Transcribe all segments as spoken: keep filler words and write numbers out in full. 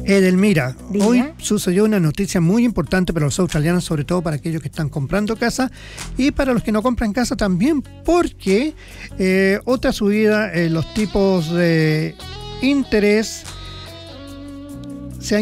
Edelmira, Diga. Hoy sucedió una noticia muy importante para los australianos, sobre todo para aquellos que están comprando casa y para los que no compran casa también, porque eh, otra subida en los tipos de interés se ha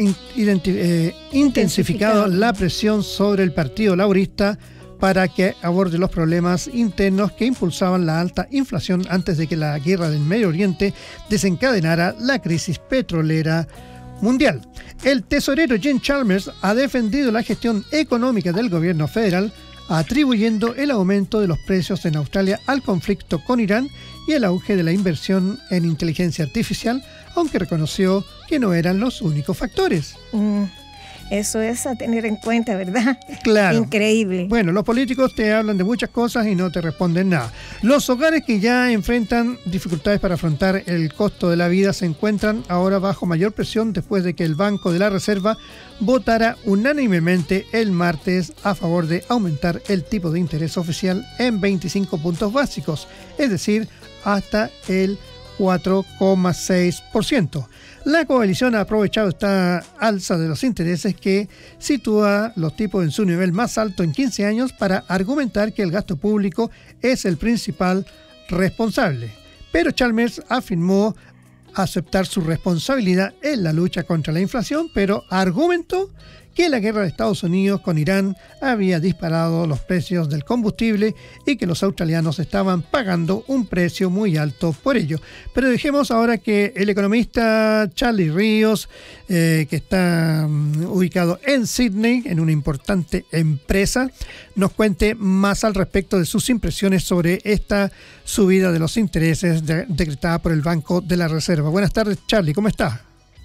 eh, intensificado la presión sobre el Partido Laborista para que aborde los problemas internos que impulsaban la alta inflación antes de que la guerra del Medio Oriente desencadenara la crisis petrolera mundial. El tesorero Jim Chalmers ha defendido la gestión económica del gobierno federal, atribuyendo el aumento de los precios en Australia al conflicto con Irán y el auge de la inversión en inteligencia artificial, aunque reconoció que no eran los únicos factores. Mm, eso es a tener en cuenta, ¿verdad? Claro. Increíble. Bueno, los políticos te hablan de muchas cosas y no te responden nada. Los hogares que ya enfrentan dificultades para afrontar el costo de la vida se encuentran ahora bajo mayor presión después de que el Banco de la Reserva votara unánimemente el martes a favor de aumentar el tipo de interés oficial en veinticinco puntos básicos, es decir, hasta el cuatro coma seis por ciento. La coalición ha aprovechado esta alza de los intereses que sitúa los tipos en su nivel más alto en quince años para argumentar que el gasto público es el principal responsable. Pero Chalmers afirmó aceptar su responsabilidad en la lucha contra la inflación, pero argumentó que la guerra de Estados Unidos con Irán había disparado los precios del combustible y que los australianos estaban pagando un precio muy alto por ello. Pero dejemos ahora que el economista Charlie Ríos, eh, que está um, ubicado en Sydney, en una importante empresa, nos cuente más al respecto de sus impresiones sobre esta subida de los intereses de, decretada por el Banco de la Reserva. Buenas tardes, Charlie, ¿cómo estás?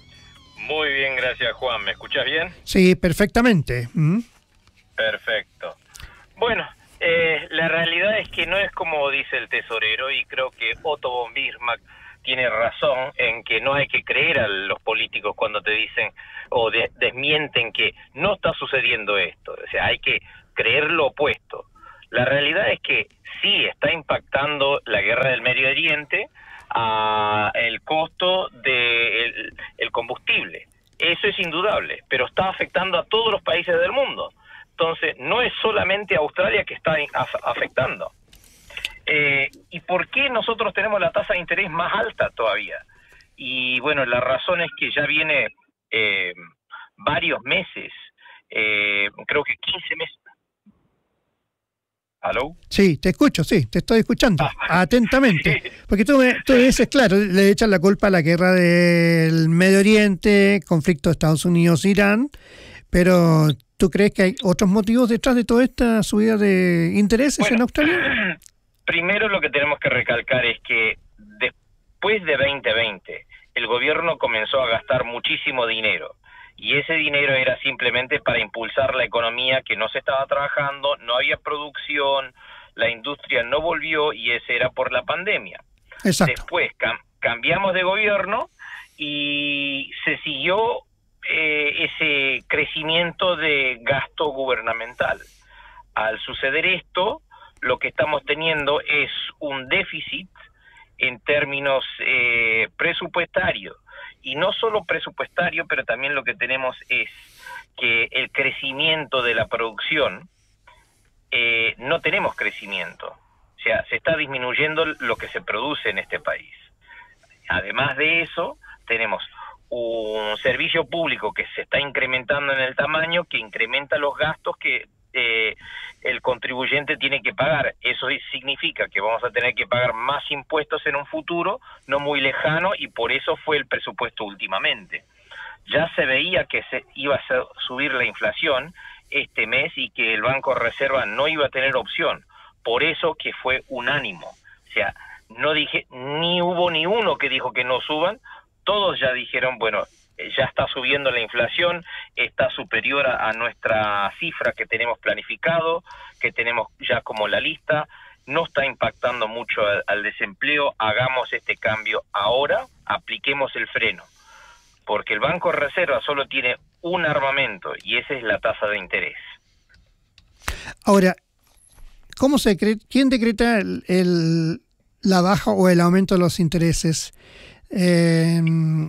Muy bien, gracias, Juan. ¿Me escuchas bien? Sí, perfectamente. ¿Mm? Perfecto. Bueno, eh, la realidad es que no es como dice el tesorero, y creo que Otto von Bismarck tiene razón en que no hay que creer a los políticos cuando te dicen o de, desmienten que no está sucediendo esto. O sea, hay que creer lo opuesto. La realidad es que sí está impactando la guerra del Medio Oriente a el costo del el combustible. Eso es indudable, pero está afectando a todos los países del mundo. Entonces, no es solamente Australia que está afectando. Eh, ¿Y por qué nosotros tenemos la tasa de interés más alta todavía? Y bueno, la razón es que ya viene eh, varios meses, eh, creo que quince meses. ¿Aló? Sí, te escucho, sí, te estoy escuchando ah, atentamente. Sí. Porque tú, me, tú dices, claro, le echan la culpa a la guerra del Medio Oriente, conflicto de Estados Unidos-Irán, pero ¿tú crees que hay otros motivos detrás de toda esta subida de intereses bueno, en Australia? Primero lo que tenemos que recalcar es que después de veinte veinte el gobierno comenzó a gastar muchísimo dinero. Y ese dinero era simplemente para impulsar la economía que no se estaba trabajando, no había producción, la industria no volvió y ese era por la pandemia. Exacto. Después cam cambiamos de gobierno y se siguió eh, ese crecimiento de gasto gubernamental. Al suceder esto, lo que estamos teniendo es un déficit en términos eh, presupuestarios. Y no solo presupuestario, pero también lo que tenemos es que el crecimiento de la producción, eh, no tenemos crecimiento. O sea, se está disminuyendo lo que se produce en este país. Además de eso, tenemos un servicio público que se está incrementando en el tamaño, que incrementa los gastos que eh, el contribuyente tiene que pagar. Eso significa que vamos a tener que pagar más impuestos en un futuro no muy lejano, y por eso fue el presupuesto últimamente. Ya se veía que se iba a subir la inflación este mes y que el Banco de Reserva no iba a tener opción. Por eso que fue unánimo. O sea, no dije, ni hubo ni uno que dijo que no suban, todos ya dijeron, bueno, ya está subiendo la inflación, está superior a, a nuestra cifra que tenemos planificado, que tenemos ya como la lista, no está impactando mucho al, al desempleo, hagamos este cambio ahora, apliquemos el freno, porque el Banco de Reserva solo tiene un armamento y esa es la tasa de interés. Ahora, ¿cómo se cree, quién decreta el, el, la baja o el aumento de los intereses? Eh,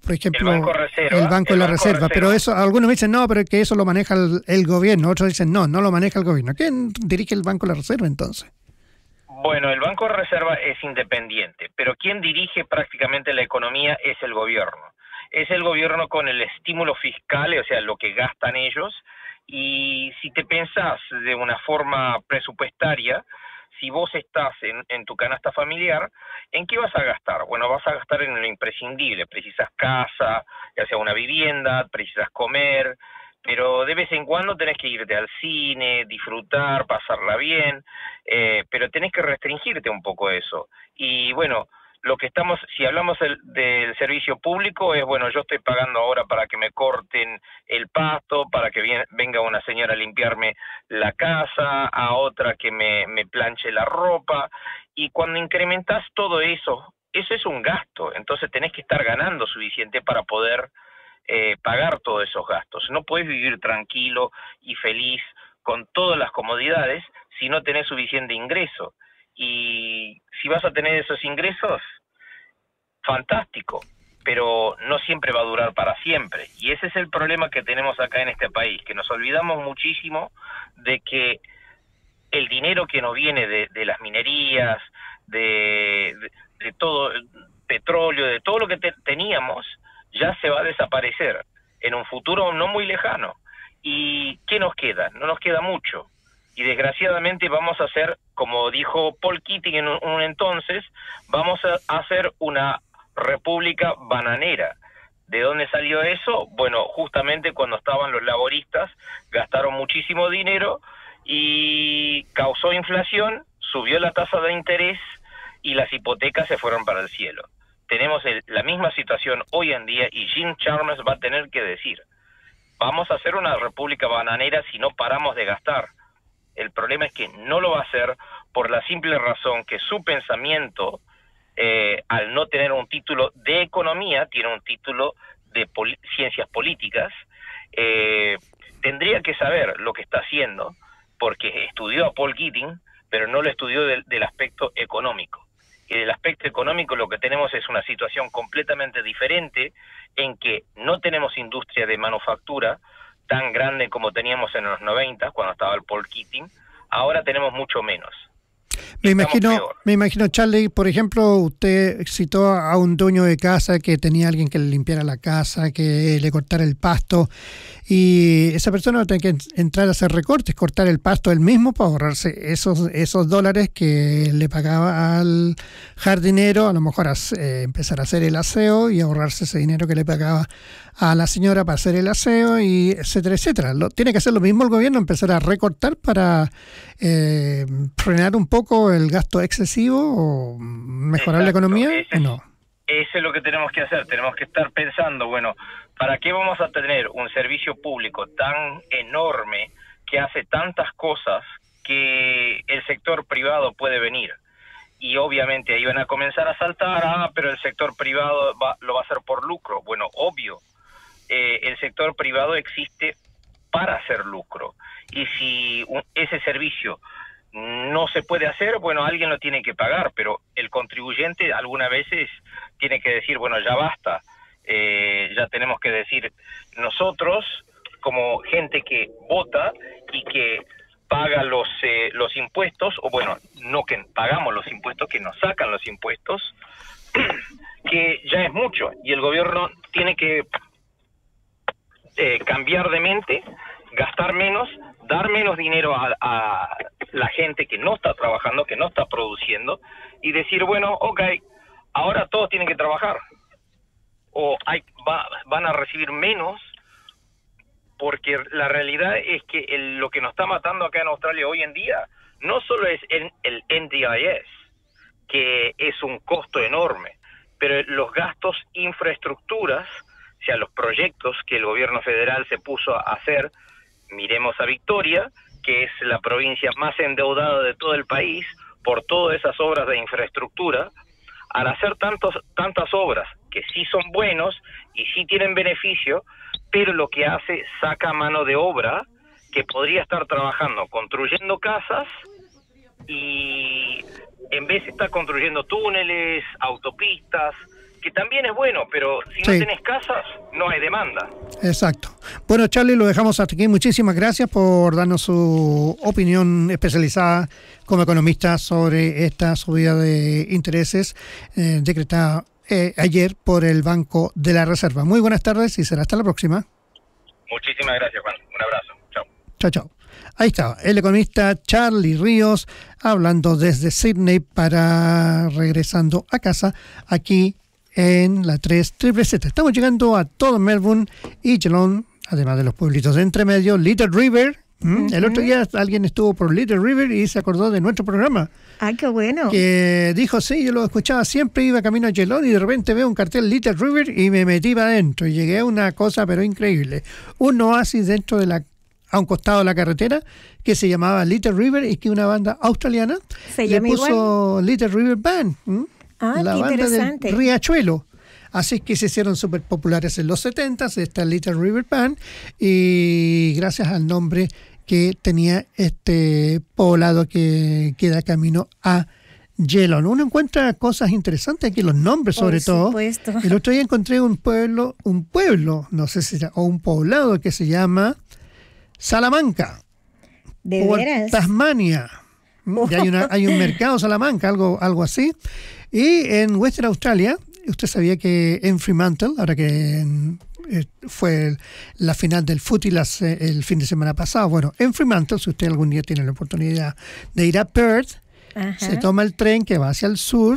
por ejemplo, el Banco Reserva, el Banco de la Banco Reserva, Reserva. pero eso algunos me dicen, no, pero es que eso lo maneja el, el gobierno, otros dicen, no, no lo maneja el gobierno. ¿Quién dirige el Banco de la Reserva entonces? Bueno, el Banco de Reserva es independiente, pero quien dirige prácticamente la economía es el gobierno. Es el gobierno con el estímulo fiscal, o sea, lo que gastan ellos, y si te pensás de una forma presupuestaria, si vos estás en, en tu canasta familiar, ¿en qué vas a gastar? Bueno, vas a gastar en lo imprescindible. Precisas casa, ya sea una vivienda, precisas comer, pero de vez en cuando tenés que irte al cine, disfrutar, pasarla bien, eh, pero tenés que restringirte un poco eso. Y bueno, lo que estamos, si hablamos del, del servicio público, es bueno, yo estoy pagando ahora para que me corten el pasto, para que bien, venga una señora a limpiarme la casa, a otra que me, me planche la ropa, y cuando incrementás todo eso, eso es un gasto, entonces tenés que estar ganando suficiente para poder eh, pagar todos esos gastos. No puedes vivir tranquilo y feliz con todas las comodidades si no tenés suficiente ingreso. Y si vas a tener esos ingresos, fantástico, pero no siempre va a durar para siempre. Y ese es el problema que tenemos acá en este país, que nos olvidamos muchísimo de que el dinero que nos viene de, de las minerías, de, de, de todo el petróleo, de todo lo que te, teníamos, ya se va a desaparecer en un futuro no muy lejano. ¿Y qué nos queda? No nos queda mucho. Y desgraciadamente vamos a hacer, como dijo Paul Keating en un, un entonces, vamos a hacer una república bananera. ¿De dónde salió eso? Bueno, justamente cuando estaban los laboristas, gastaron muchísimo dinero y causó inflación, subió la tasa de interés y las hipotecas se fueron para el cielo. Tenemos el, la misma situación hoy en día y Jim Chalmers va a tener que decir, vamos a hacer una república bananera si no paramos de gastar. El problema es que no lo va a hacer por la simple razón que su pensamiento, eh, al no tener un título de economía, tiene un título de pol- ciencias políticas, eh, tendría que saber lo que está haciendo, porque estudió a Paul Keating, pero no lo estudió del, del aspecto económico. Y del aspecto económico lo que tenemos es una situación completamente diferente, en que no tenemos industria de manufactura tan grande como teníamos en los noventa, cuando estaba el Paul Keating. Ahora tenemos mucho menos. Me imagino, me imagino, Charlie, por ejemplo, usted citó a un dueño de casa que tenía alguien que le limpiara la casa, que le cortara el pasto, y esa persona tiene que entrar a hacer recortes, cortar el pasto él mismo para ahorrarse esos esos dólares que le pagaba al jardinero, a lo mejor a, eh, empezar a hacer el aseo y ahorrarse ese dinero que le pagaba a la señora para hacer el aseo, y etcétera, etcétera. Lo, tiene que hacer lo mismo el gobierno, empezar a recortar para eh, frenar un poco el gasto excesivo o mejorar Exacto, la economía, ese, ¿o no? Eso es lo que tenemos que hacer. Tenemos que estar pensando, bueno, ¿para qué vamos a tener un servicio público tan enorme que hace tantas cosas que el sector privado puede venir? Y obviamente ahí van a comenzar a saltar, ah, pero el sector privado va, lo va a hacer por lucro. Bueno, obvio, eh, el sector privado existe para hacer lucro. Y si un, ese servicio no se puede hacer, bueno, alguien lo tiene que pagar, pero el contribuyente algunas veces tiene que decir, bueno, ya basta, eh, ya tenemos que decir, nosotros como gente que vota y que paga los eh, los impuestos, o bueno, no que pagamos los impuestos, que nos sacan los impuestos, que ya es mucho, y el gobierno tiene que eh, cambiar de mente, gastar menos, dar menos dinero a, a la gente que no está trabajando, que no está produciendo, y decir, bueno, ok, ahora todos tienen que trabajar, o hay, va, van a recibir menos, porque la realidad es que el, lo que nos está matando acá en Australia hoy en día no solo es el, el N D I S, que es un costo enorme, pero los gastos infraestructuras, o sea, los proyectos que el gobierno federal se puso a hacer. Miremos a Victoria, que es la provincia más endeudada de todo el país por todas esas obras de infraestructura. Al hacer tantos, tantas obras que sí son buenos y sí tienen beneficio, pero lo que hace, saca mano de obra que podría estar trabajando, construyendo casas, y en vez de estar construyendo túneles, autopistas, que también es bueno, pero si no Sí. tenés casas, no hay demanda. Exacto. Bueno, Charlie, lo dejamos hasta aquí. Muchísimas gracias por darnos su opinión especializada como economista sobre esta subida de intereses eh, decretada eh, ayer por el Banco de la Reserva. Muy buenas tardes y será hasta la próxima. Muchísimas gracias, Juan. Un abrazo. Chao. Chao, chao. Ahí está, el economista Charlie Ríos hablando desde Sydney para regresando a casa aquí en la tres triple Z. Estamos llegando a todo Melbourne y Geelong, además de los pueblitos de entremedio, Little River. ¿Mm? Uh-huh. El otro día alguien estuvo por Little River y se acordó de nuestro programa. ¡Ay, qué bueno! Que dijo, sí, yo lo escuchaba siempre, iba camino a Geelong y de repente veo un cartel Little River y me metí para adentro. Y llegué a una cosa pero increíble. Un oasis dentro de la a un costado de la carretera que se llamaba Little River y que una banda australiana ¿Se le llama puso igual? Little River Band. ¿Mm? Ah, la qué banda interesante. del Riachuelo. Así que se hicieron súper populares en los setentas, esta Little River Band, y gracias al nombre que tenía este poblado que queda camino a Geelong. Uno encuentra cosas interesantes aquí, los nombres sobre Por todo. supuesto. El otro día encontré un pueblo, un pueblo, no sé si era, o un poblado que se llama Salamanca. ¿De o veras? Tasmania. ¿Mm? Y hay, una, hay un mercado Salamanca, algo, algo así. Y en Western Australia, usted sabía que en Fremantle, ahora que en, eh, fue la final del footy las, eh, el fin de semana pasado, bueno, en Fremantle, si usted algún día tiene la oportunidad de ir a Perth, Ajá. se toma el tren que va hacia el sur,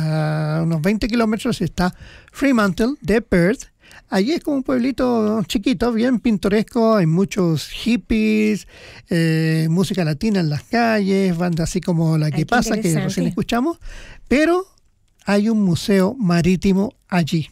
a unos veinte kilómetros está Fremantle de Perth. Allí es como un pueblito chiquito, bien pintoresco, hay muchos hippies, eh, música latina en las calles, bandas así como La Que Ay, Pasa, que recién escuchamos, pero hay un museo marítimo allí.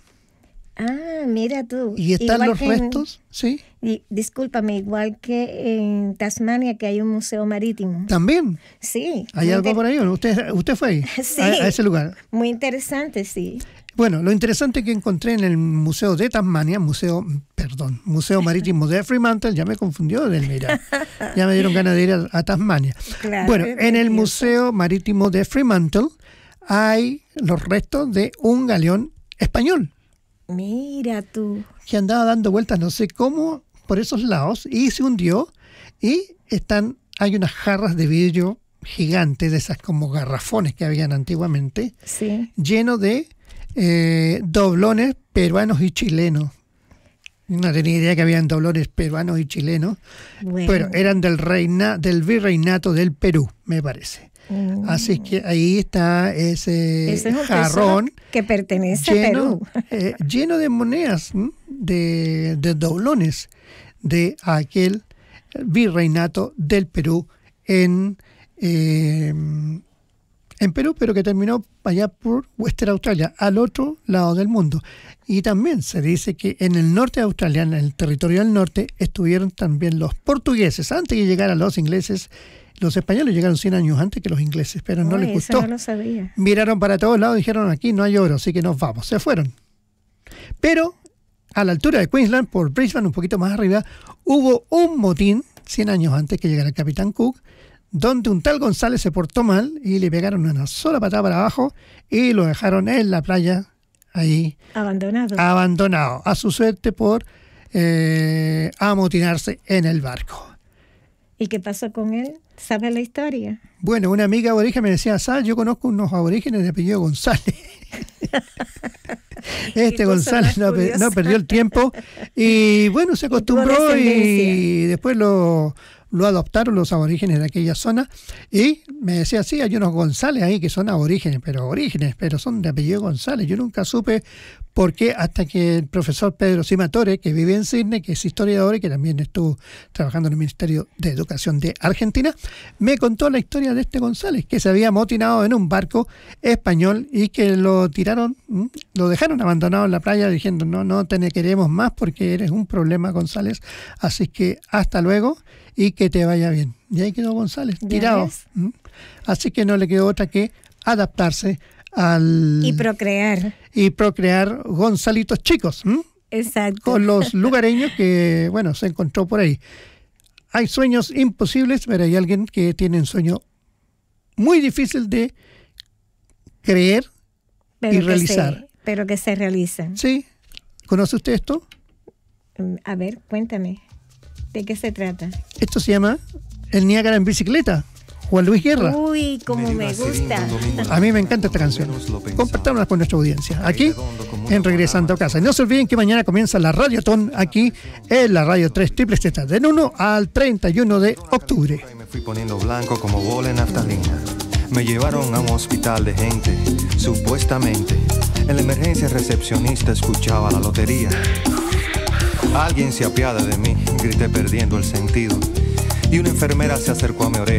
Ah, mira tú. Y están Igual los que en- restos, sí, y, discúlpame, igual que en Tasmania, que hay un museo marítimo. también. Sí. ¿Hay muy algo inter- por ahí? ¿O no? ¿Usted, usted fue ahí? Sí. A, a ese lugar. Muy interesante, sí. Bueno, lo interesante que encontré en el Museo de Tasmania, Museo, perdón, Museo Marítimo de Fremantle, ya me confundió del mira, ya me dieron ganas de ir a, a Tasmania. Claro, Bueno, es en el precioso. Museo Marítimo de Fremantle hay los restos de un galeón español Mira tú. que andaba dando vueltas no sé cómo por esos lados y se hundió y están, hay unas jarras de vidrio gigantes, de esas como garrafones que habían antiguamente, Sí. lleno de eh, doblones peruanos y chilenos. No tenía idea que habían doblones peruanos y chilenos, Bueno. pero eran del reina, del virreinato del Perú, me parece. Mm. Así que ahí está ese Ese es un jarrón tesoro que pertenece a lleno, Perú. eh, lleno de monedas, ¿m? de, de doblones de aquel virreinato del Perú en, eh, en Perú, pero que terminó allá por Western Australia, al otro lado del mundo. Y también se dice que en el norte de Australia, en el territorio del norte, estuvieron también los portugueses. Antes de llegar a los ingleses, los españoles llegaron cien años antes que los ingleses, pero no Oye, les eso gustó. no lo sabía. Miraron para todos lados y dijeron, aquí no hay oro, así que nos vamos. Se fueron. Pero a la altura de Queensland, por Brisbane, un poquito más arriba, hubo un motín, cien años antes que llegara el capitán Cook, donde un tal González se portó mal y le pegaron una sola patada para abajo y lo dejaron en la playa, ahí, Abandonado. abandonado, a su suerte por eh, amotinarse en el barco. ¿Y qué pasó con él? ¿Sabes la historia? Bueno, una amiga aborigen me decía, ¿sabes? Yo conozco unos aborígenes de apellido González. Este Qué cosa González más no, pe- curiosa. no perdió el tiempo y bueno, se Y tuvo acostumbró y, descendencia. después lo, lo adoptaron los aborígenes de aquella zona y me decía, sí, hay unos González ahí que son aborígenes, pero aborígenes, pero son de apellido González. Yo nunca supe por qué hasta que el profesor Pedro Simatore, que vive en Sydney, que es historiador y que también estuvo trabajando en el Ministerio de Educación de Argentina, me contó la historia de este González, que se había amotinado en un barco español y que lo tiraron, ¿m? lo dejaron abandonado en la playa diciendo, no, no te queremos más porque eres un problema, González, así que hasta luego y que te vaya bien. Y ahí quedó González, ¿Ya tirado. ves? ¿m? Así que no le quedó otra que adaptarse al Y procrear. y procrear Gonzalitos chicos, ¿m? Exacto. con los lugareños que, bueno, se encontró por ahí. Hay sueños imposibles, pero hay alguien que tiene un sueño muy difícil de creer Pero y que realizar. se- Pero que se realizan. Sí. ¿Conoce usted esto? A ver, cuéntame. ¿De qué se trata? Esto se llama el Niágara en bicicleta. Juan Luis Guerra. Uy, como me gusta. A mí me encanta esta canción. Compartámosla con nuestra audiencia. Aquí, en Regresando a Casa. Y no se olviden que mañana comienza la Radiotón aquí en la Radio tres Triple Z, del uno al treinta y uno de octubre. Me fui poniendo blanco como bola en naftalina. Me llevaron a un hospital de gente, supuestamente. En la emergencia recepcionista escuchaba la lotería. Alguien se apiada de mí, grité perdiendo el sentido. Y una enfermera se acercó a mi oreja.